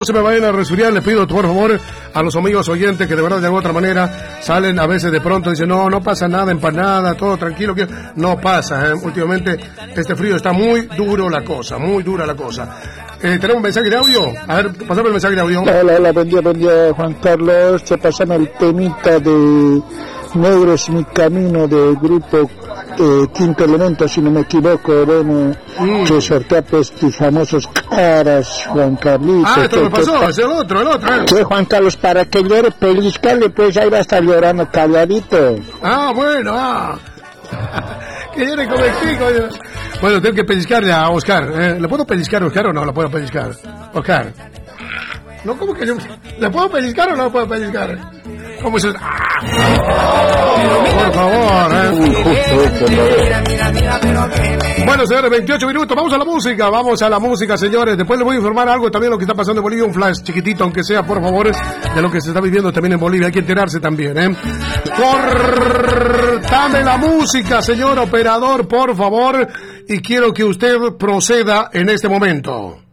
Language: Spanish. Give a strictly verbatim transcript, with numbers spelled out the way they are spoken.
se me vayan a resfriar, le pido por favor a los amigos oyentes que de verdad de alguna otra manera salen a veces de pronto y dicen no, no pasa nada, empanada, todo tranquilo, que no pasa, ¿eh? Últimamente este frío está muy duro la cosa, muy dura la cosa. Eh, ¿Tenemos un mensaje de audio? A ver, pasame el mensaje de audio. Hola, hola, buen día, buen día, Juan Carlos. Te pasame el temita de Negro es mi camino del grupo eh, Quinto Elemento, si no me equivoco, bueno, mm. que sortea pues tus famosos caras, Juan Carlitos. Ah, esto me pasó, es el otro, el otro. ¿Eh? Sí, Juan Carlos, para que llore, pellizcarle, pues ahí va a estar llorando calladito. Ah, bueno, ah. Que llore como el pico. Bueno, tengo que pellizcarle a Oscar. ¿Eh? ¿Le puedo pellizcar a Oscar o no le puedo pellizcar? Oscar. No, ¿cómo que yo? ¿Le puedo pellizcar o no le puedo pellizcar? ¿Cómo es eso? ¡Ah! Por favor, ¿eh? Bueno, señores, veintiocho minutos. Vamos a la música, vamos a la música, señores. Después les voy a informar algo también de lo que está pasando en Bolivia. Un flash chiquitito, aunque sea, por favor, de lo que se está viviendo también en Bolivia. Hay que enterarse también, ¿eh? Cortame la música, señor operador, por favor. Y quiero que usted proceda en este momento.